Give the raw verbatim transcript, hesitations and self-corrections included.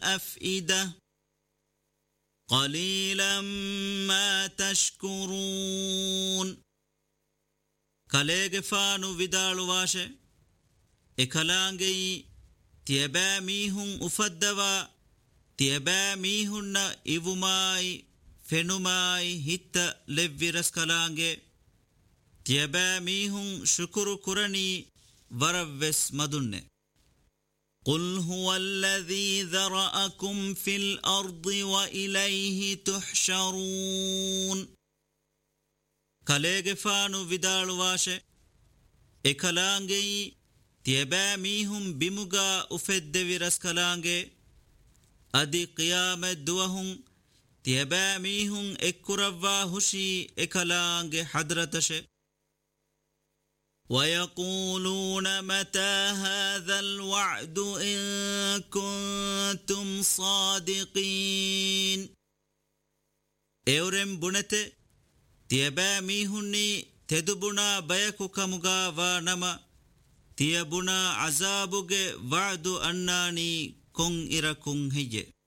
الأفئدة قليلا ما تشكرون كاليغ فانو فيدالو واشي إكالانجي تيبا ميهن أفدوا تيبا ميهن إيوماي فنماي هت لفيرس كالانجي تيبا ميهن شكر كرني ورفس مدن قل هو الذي ذرأكم في الأرض وإليه تحشرون كاليغ فانو فيدالو واشي إكالانجي تيبا ميهم بمغا أفد ورس كالانجي أدي قيامة دوهم تيبا ميهم اكروا هشي إكالانجي حضرتش ويقولون متى هذا الوعد إن كنتم صادقين اورم بنت تيبا ميهني تدبنا بيكو كمغا وانما تيبنا عذابك وعد أناني كن إركن هي